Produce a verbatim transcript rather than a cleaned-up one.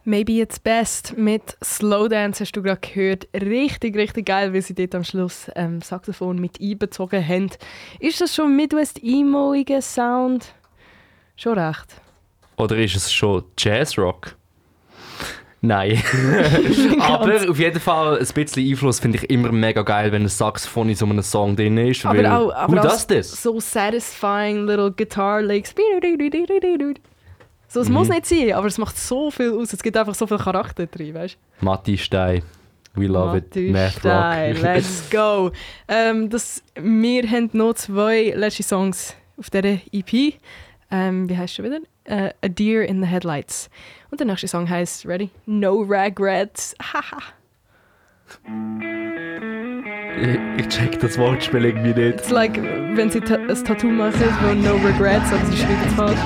Maybe It's Best mit Slowdance hast du gerade gehört. Richtig, richtig geil, weil sie dort am Schluss ähm, Saxophon mit einbezogen haben. Ist das schon Midwest-Emo-iger Sound? Schon recht. Oder ist es schon Jazzrock? Nein. Aber auf jeden Fall ein bisschen Einfluss finde ich immer mega geil, wenn ein Saxophon in so einem Song drin ist. Aber auch, aber who auch does this? so satisfying little guitar licks. So, es mhm. muss nicht sein, aber es macht so viel aus. Es gibt einfach so viel Charakter drin, weißt du? Matti Stein. We love Matti it. Math Stein, Rock. let's go. Ähm, das, wir haben noch zwei letzte Songs auf dieser E P. Ähm, wie heißt es wieder? Uh, A Deer in the Headlights. Und der nächste Song heißt, ready? No Regrets. Haha. ich, ich check das Wortspiel irgendwie nicht. It's like, wenn sie ta- ein Tattoo machen, wo No Regrets, aber sie schreiben es falsch.